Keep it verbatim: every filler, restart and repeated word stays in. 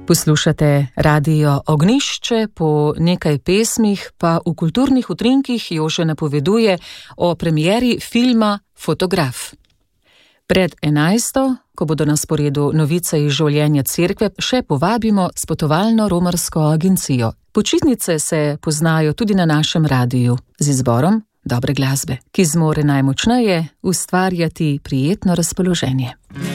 Poslušate Radio Ognjišče, po nekaj pesmih pa v kulturnih utrinkih Jože napoveduje o premieri filma Fotograf. Pred enajsto, ko bodo na sporedu novice iz življenja cerkve, še povabimo spotovalno romarsko agencijo. Počitnice se poznajo tudi na našem radiju z izborom dobre glasbe, ki zmore najmočneje ustvarjati prijetno razpoloženje.